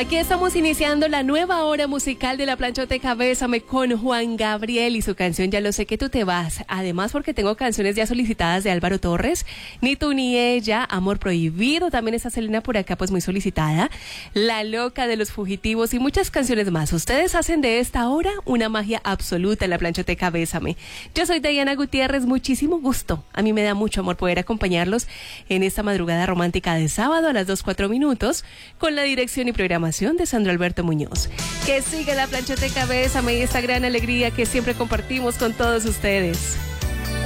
Aquí estamos iniciando la nueva hora musical de La Planchoteca Bésame con Juan Gabriel y su canción Ya lo sé que tú te vas. Además, porque tengo canciones ya solicitadas de Álvaro Torres, Ni tú ni ella, Amor prohibido, también está Selena por acá, pues muy solicitada, La loca de los fugitivos y muchas canciones más. Ustedes hacen de esta hora una magia absoluta en La Planchoteca Bésame. Yo soy Diana Gutiérrez, muchísimo gusto. A mí me da mucho amor poder acompañarlos en esta madrugada romántica de sábado a las 2:04 con la dirección y programación de Sandro Alberto Muñoz. Que siga La Planchoteca Bésame y esta gran alegría que siempre compartimos con todos ustedes.